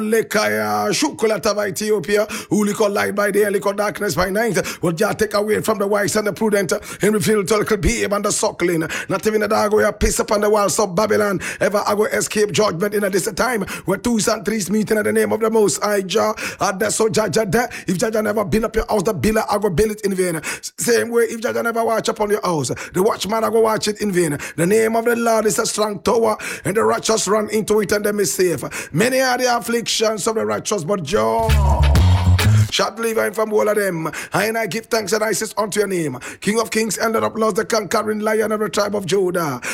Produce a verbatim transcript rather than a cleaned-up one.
Lekaya Shukulata of Ethiopia, who lick light by day, lick darkness by night. What Jah take away from the wise and the prudent, and reveal to the babe and the suckling. Not even the dog will piss upon the walls of Babylon. Ever I go escape judgment in a this time where twos and threes meet in the name of the Most High Jah. And that's so Jah Jah that. If Jah Jah never build up your house, the builder I go build it in vain. Same way, if Jah Jah never watch upon your house, the watchman I go watch it in vain. The name of the Lord is a strong tower, and the righteous run into it and they is safe. Many are the afflictions of the righteous, but Joe shall deliver him from all of them. And I give thanks and I says unto your name. King of kings ended up lost, the conquering lion of the tribe of Judah.